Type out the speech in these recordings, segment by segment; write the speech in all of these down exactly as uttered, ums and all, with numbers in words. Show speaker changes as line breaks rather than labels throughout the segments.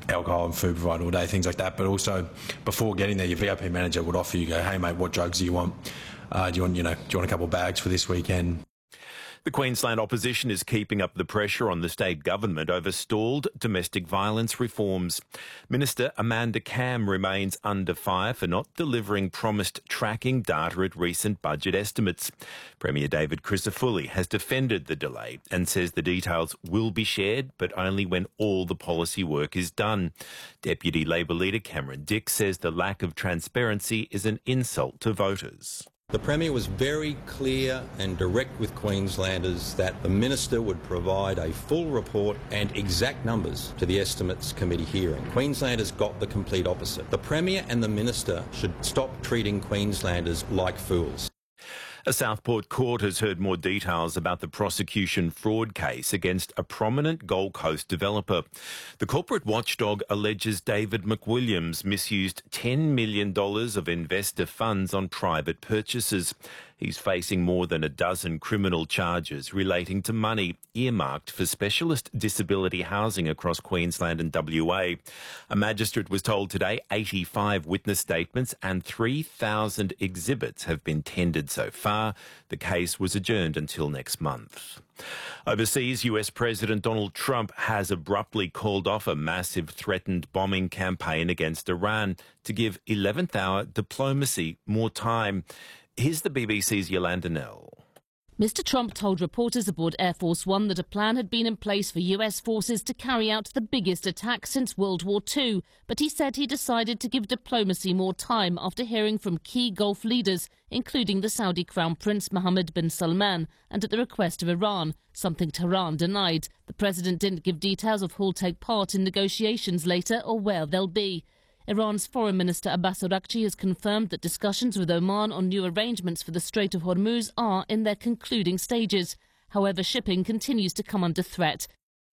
alcohol and food provided all day, things like that. But also, before getting there, your V I P manager would offer you, go, hey mate, what drugs do you want? Uh, do you want, you know, do you want a couple of bags for this weekend?
The Queensland opposition is keeping up the pressure on the state government over stalled domestic violence reforms. Minister Amanda Cam remains under fire for not delivering promised tracking data at recent budget estimates. Premier David Crisafulli has defended the delay and says the details will be shared, but only when all the policy work is done. Deputy Labor leader Cameron Dick says the lack of transparency is an insult to voters.
The Premier was very clear and direct with Queenslanders that the Minister would provide a full report and exact numbers to the Estimates Committee hearing. Queenslanders got the complete opposite. The Premier and the Minister should stop treating Queenslanders like fools.
A Southport court has heard more details about the prosecution fraud case against a prominent Gold Coast developer. The corporate watchdog alleges David McWilliams misused ten million dollars of investor funds on private purchases. He's facing more than a dozen criminal charges relating to money earmarked for specialist disability housing across Queensland and W A. A magistrate was told today eighty-five witness statements and three thousand exhibits have been tendered so far. The case was adjourned until next month. Overseas, U S President Donald Trump has abruptly called off a massive threatened bombing campaign against Iran to give eleventh hour diplomacy more time. Here's the B B C's Yolanda Nell.
Mister Trump told reporters aboard Air Force One that a plan had been in place for U S forces to carry out the biggest attack since World War Two, but he said he decided to give diplomacy more time after hearing from key Gulf leaders, including the Saudi Crown Prince Mohammed bin Salman, and at the request of Iran, something Tehran denied. The president didn't give details of who'll take part in negotiations later or where they'll be. Iran's Foreign Minister Abbas Araghchi has confirmed that discussions with Oman on new arrangements for the Strait of Hormuz are in their concluding stages. However, shipping continues to come under threat.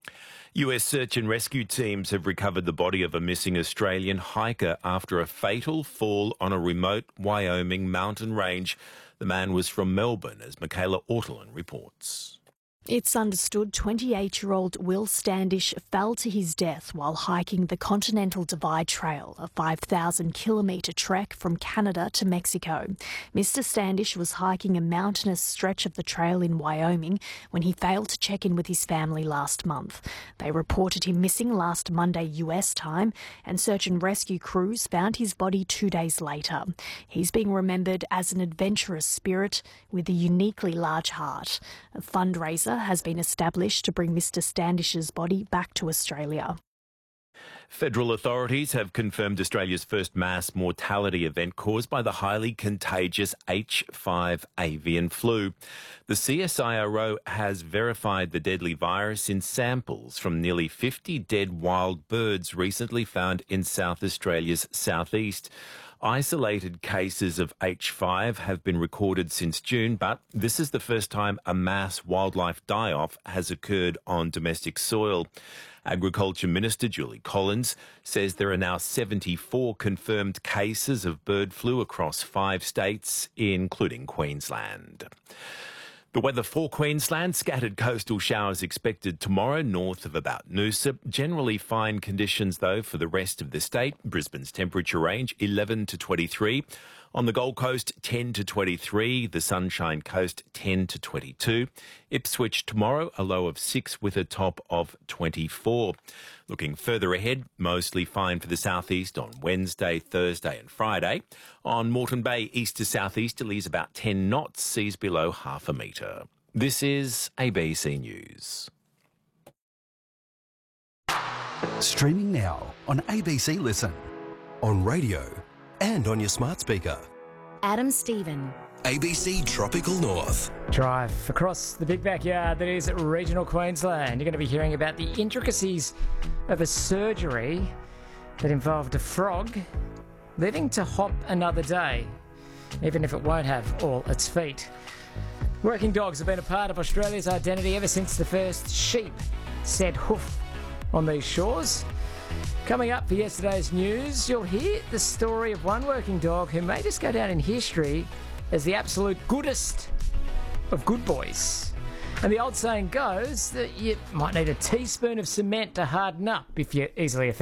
U S search and rescue teams have recovered the body of a missing Australian hiker after a fatal fall on a remote Wyoming mountain range. The man was from Melbourne, as Michaela Ortolin reports.
It's understood twenty-eight-year-old Will Standish fell to his death while hiking the Continental Divide Trail, a five thousand kilometre trek from Canada to Mexico. Mister Standish was hiking a mountainous stretch of the trail in Wyoming when he failed to check in with his family last month. They reported him missing last Monday U S time, and search and rescue crews found his body two days later. He's being remembered as an adventurous spirit with a uniquely large heart. A fundraiser has been established to bring Mister Standish's body back to Australia.
Federal authorities have confirmed Australia's first mass mortality event caused by the highly contagious H five avian flu. The C S I R O has verified the deadly virus in samples from nearly fifty dead wild birds recently found in South Australia's southeast. Isolated cases of H five have been recorded since June, but this is the first time a mass wildlife die-off has occurred on domestic soil. Agriculture Minister Julie Collins says there are now seventy-four confirmed cases of bird flu across five states, including Queensland. The weather for Queensland, scattered coastal showers expected tomorrow north of about Noosa. Generally fine conditions, though, for the rest of the state. Brisbane's temperature range eleven to twenty-three. On the Gold Coast, ten to twenty-three. The Sunshine Coast, ten to twenty-two. Ipswich tomorrow, a low of six with a top of twenty-four. Looking further ahead, mostly fine for the southeast on Wednesday, Thursday and Friday. On Moreton Bay, east to southeasterlies about ten knots, seas below half a metre. This is A B C News.
Streaming now on A B C Listen, on radio and on your smart speaker.
Adam Stephen.
A B C Tropical North.
Drive across the big backyard that is regional Queensland. You're going to be hearing about the intricacies of a surgery that involved a frog living to hop another day, even if it won't have all its feet. Working dogs have been a part of Australia's identity ever since the first sheep set hoof on these shores. Coming up for yesterday's news, you'll hear the story of one working dog who may just go down in history as the absolute goodest of good boys. And the old saying goes that you might need a teaspoon of cement to harden up if you're easily offended.